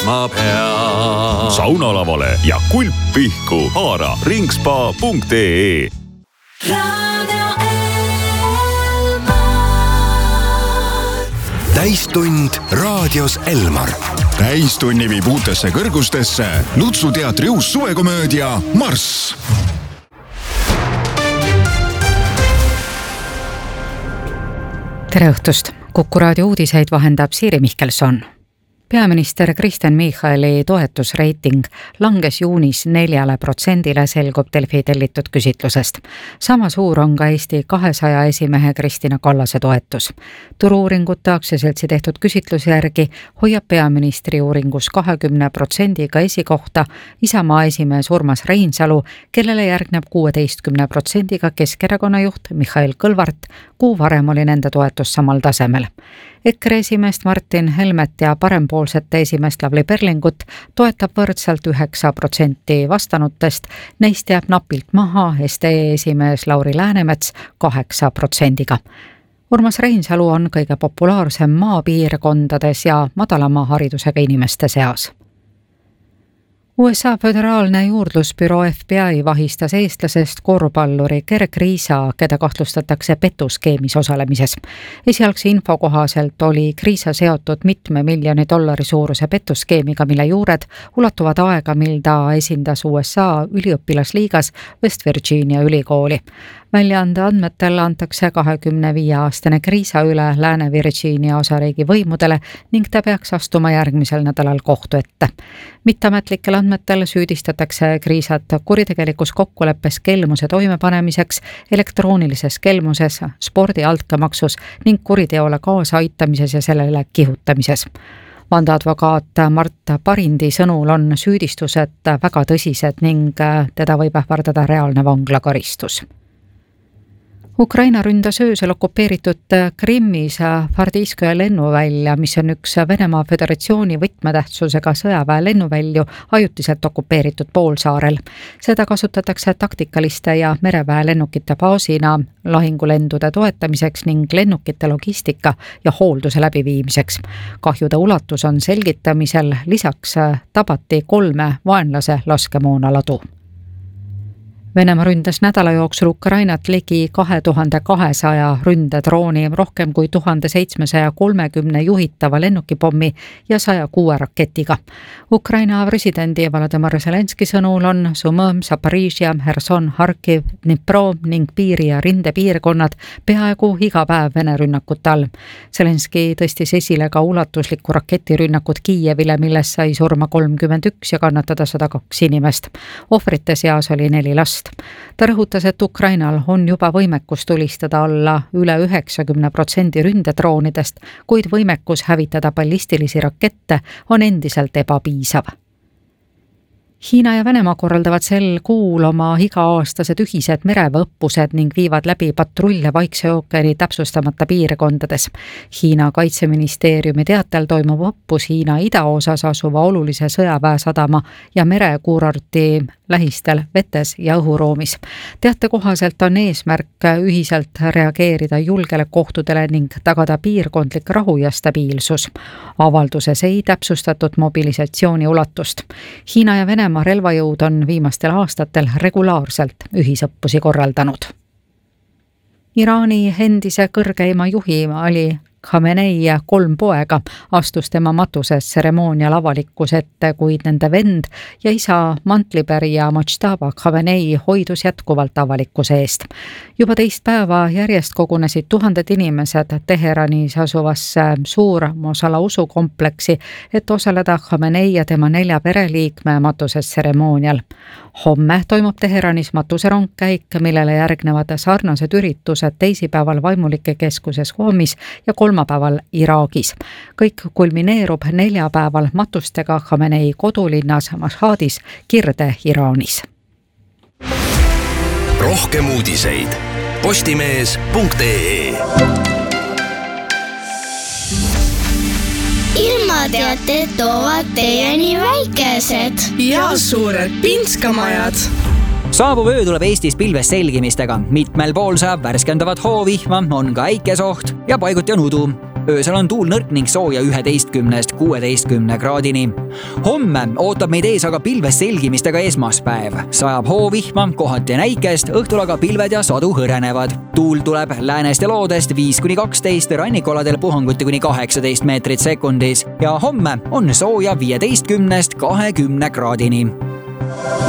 pesma pea. Saunalavale ja kulppihku haara ringspa.ee. Täistund raadios Elmar. Täistunni viib uutesse kõrgustesse Lutsu teatri uus suvekomöödia Marss. Tere õhtust! Kuku raadio uudiseid vahendab Siiri Mihkelson. Peaminister Kristen Michali toetusreiting langes juunis 4%, selgub Delfi tellitud küsitlusest. Sama suur on ka Eesti 200 esimehe Kristina Kallase toetus. Turu-uuringute aktsiaseltsi tehtud küsitluse järgi hoiab peaministri uuringus 20% esikohta Isamaa esimees Urmas Reinsalu, kellele järgneb 16% Keskerakonna juht Mihhail Kõlvart. Kuu varem oli nende toetus samal tasemel. EKRE esimeest Martin Helmet ja parempoolsete esimeest Lavly Perlingut toetab võrdselt 9% vastanutest. Neist jääb napilt maha SDE esimees Lauri Läänemets 8%. Urmas Reinsalu on kõige populaarsem maapiirkondades ja madalama haridusega inimeste seas. USA föderaalne juurdlusbüroo FBI vahistas eestlasest korvpalluri Gerg Riisa, keda kahtlustatakse petuskeemis osalemises. Esialgse info kohaselt oli Riisa seotud $1 miljoni suuruse petuskeemiga, mille juured ulatuvad aega, mil ta esindas USA üliõpilasliigas West Virginia ülikooli. Väljaande andmetel antakse 25-aastane Riisa üle Lääne-Virginia osariigi võimudele ning ta peaks astuma järgmisel nädalal kohtu ette. Mitteametlikel andmetel süüdistatakse Riisat kuritegelikus kokkuleppes kelmuse toimepanemiseks, elektroonilises kelmuses, spordi altkäemaksus ning kuriteole kaasa aitamises ja sellele kihutamises. Vandeadvokaat Mart Parindi sõnul on süüdistused väga tõsised ning teda võib ähvardada reaalne vanglakaristus. Ukraina ründas öösel okupeeritud Krimmis Fardiskoja lennuvälja, mis on üks Venemaa Föderatsiooni võtmetähtsusega sõjaväe lennuvälju ajutiselt okupeeritud poolsaarel. Seda kasutatakse taktikaliste ja mereväe lennukite baasina lahingulendude toetamiseks ning lennukite logistika ja hoolduse läbiviimiseks. Kahjude ulatus on selgitamisel, lisaks tabati 3 vaenlase laskemoonaladu. Venemaa ründas nädala jooksul Ukrainat ligi 2200 ründedrooni, rohkem kui 1730 juhitava lennukipommi ja 106 raketiga. Ukraina presidendi Volodymyr Zelenski sõnul on Sumõm, Zaporižja, Herson, Harkiv, Dnipro ning piiri- ja rindepiirkonnad peaaegu iga päev Vene rünnakute all. Zelenski tõstis esile ka ulatuslikku raketirünnakut Kiievile, milles sai surma 31 ja kannatada 102 inimest. Ohvrite seas oli 4 last. Ta rõhutas, et Ukrainal on juba võimekus tulistada alla üle 90% ründedroonidest, kuid võimekus hävitada ballistilisi rakette on endiselt ebapiisav. Hiina ja Venemaa korraldavad sel kuul oma iga-aastased ühised mereväeõppused ning viivad läbi patrulle Vaikse ookeani täpsustamata piirkondades. Hiina kaitseministeeriumi teatel toimub õppus Hiina idaosas asuva olulise sõjaväesadama ja merekuurorti lähistel vetes ja õhuruumis. Teate kohaselt on eesmärk ühiselt reageerida julgeolekuohtudele ning tagada piirkondlik rahu ja stabiilsus. Avalduses ei täpsustatud mobilisatsiooni ulatust. Hiina ja Venemaa relvajõud on viimastel aastatel regulaarselt ühisõppusi korraldanud. Iraani endise kõrgeima juhi Ali Khamenei 3 poega astus tema matuses tseremoonial avalikkuse ette, kuid nende vend ja isa mantlipärija Mojtaba Khamenei hoidus jätkuvalt avalikkuse eest. Juba teist päeva järjest kogunesid tuhanded inimesed Teheranis asuvasse suur Mosala usukompleksi, et osaleda Khamenei ja tema 4 pereliikme matuses tseremoonial. Homme toimub Teheranis matuserongkäik, millele järgnevad sarnased üritused teisipäeval Vaimulike keskuses Homis ja kolmapäeval Iraagis. Kõik kulmineerub neljapäeval matustega Khamenei kodulinnas Mashhadis, Kirde-Iraanis. Rohkem uudiseid postimees.ee. Ilmateated toovad teieni väikesed ja suured pinskamajad. Saabuv öö tuleb Eestis pilves selgimistega. Mitmel pool saab värskendavat hoovihma, on ka äikesoht ja paiguti on udu. Öösel on tuul nõrk ning sooja 11–16 kraadini. Homme ootab meid ees aga pilves selgimistega esmaspäev. Sajab hoovihma, kohati näikest, õhtul aga pilved ja sadu hõrenevad. Tuul tuleb läänest ja loodest 5–12, rannikoladel puhanguti kuni 18 meetrit sekundis ja homme on sooja 15–20 kraadini.